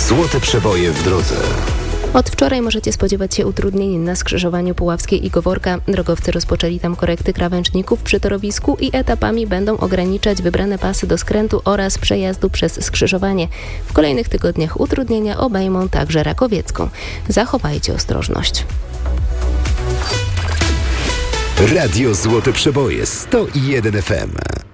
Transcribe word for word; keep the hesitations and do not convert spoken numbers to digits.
Złote przeboje w drodze. Od wczoraj możecie spodziewać się utrudnień na skrzyżowaniu Puławskiej i Goworka. Drogowcy rozpoczęli tam korekty krawężników przy torowisku i etapami będą ograniczać wybrane pasy do skrętu oraz przejazdu przez skrzyżowanie. W kolejnych tygodniach utrudnienia obejmą także Rakowiecką. Zachowajcie ostrożność. Radio Złote Przeboje sto jeden F M.